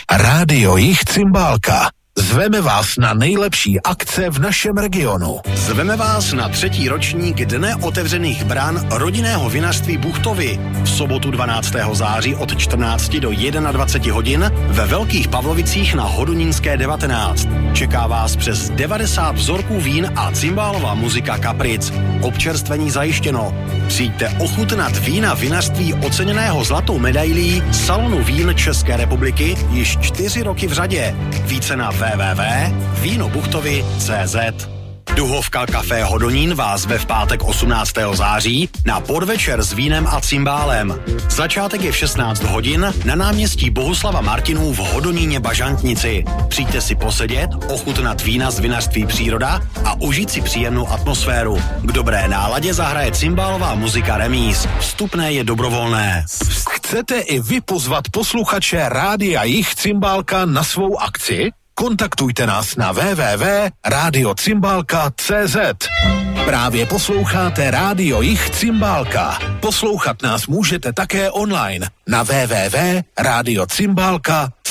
Rádio Jich Cymbálka. Zveme vás na nejlepší akce v našem regionu. Zveme vás na 3. ročník Dne otevřených brán rodinného vinařství Buchtovy v sobotu 12. září od 14 do 21 hodin ve Velkých Pavlovicích na Hodonínské 19. Čeká vás přes 90 vzorků vín a cymbálová muzika kapric. Občerstvení zajištěno. Přijďte ochutnat vína vinařství oceněného zlatou medailí Salonu vín České republiky již 4 roky v řadě. Více na www.vínobuchtovy.cz. Duhovka Café Hodonín vás ve v pátek 18. září na podvečer s vínem a cymbálem. Začátek je v 16 hodin na náměstí Bohuslava Martinů v Hodoníně Bažantnici. Přijďte si posedět, ochutnat vína z vinařství Příroda a užít si příjemnou atmosféru. K dobré náladě zahraje cymbálová muzika Remíz. Vstupné je dobrovolné. Chcete i vy pozvat posluchače Rádia Jich Cymbálka na svou akci? Kontaktujte nás na www.radiocymbálka.cz. Právě posloucháte Rádio Jich Cymbálka. Poslouchat nás můžete také online na www.radiocymbálka.cz.